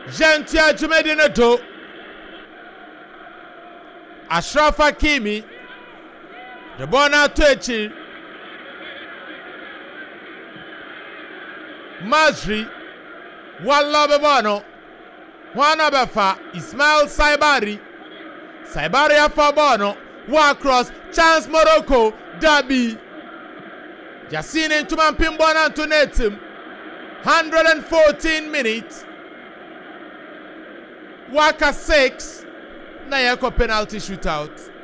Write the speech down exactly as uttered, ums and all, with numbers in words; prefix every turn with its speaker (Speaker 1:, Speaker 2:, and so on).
Speaker 1: Gentia Jumedino Ashraf Hakimi. The ball now to Echi. Mazri. Walla Bebano. Juana Befa. Ismail Saibari. Saibari afa Bono. One cross. Chance Morocco. Dabi. Yassine Ntuman Pimbona Antonetim. one hundred fourteen minutes. Waka six. Nayako penalty shootout.